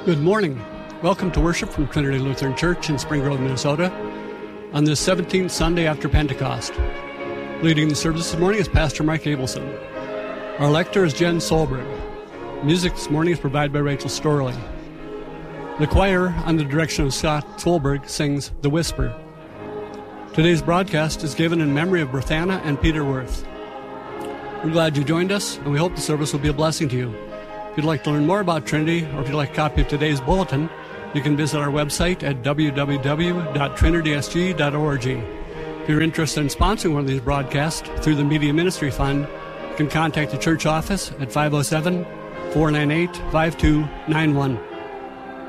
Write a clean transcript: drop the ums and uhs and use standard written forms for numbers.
Good morning. Welcome to worship from Trinity Lutheran Church in Spring Grove, Minnesota, on this 17th Sunday after Pentecost. Leading the service this morning is Pastor Mike Abelson. Our lector is Jen Solberg. Music this morning is provided by Rachel Storley. The choir, under the direction of Scott Solberg, sings The Whisper. Today's broadcast is given in memory of Berthana and Peter Worth. We're glad you joined us, and we hope the service will be a blessing to you. If you'd like to learn more about Trinity, or if you'd like a copy of today's bulletin, you can visit our website at www.trinitysg.org. If you're interested in sponsoring one of these broadcasts through the Media Ministry Fund, you can contact the church office at 507-498-5291.